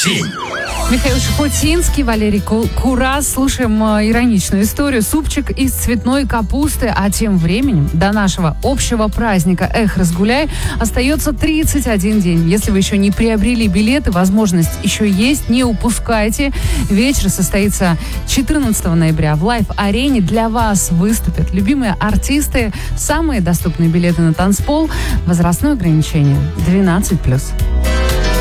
7. Михаил Шуфутинский, Валерий Курас. Слушаем ироничную историю. Супчик из цветной капусты. А тем временем до нашего общего праздника «Эх, разгуляй» остается 31 день. Если вы еще не приобрели билеты, возможность еще есть, не упускайте. Вечер состоится 14 ноября в Лайв-арене. Для вас выступят любимые артисты. Самые доступные билеты на танцпол. Возрастное ограничение 12+.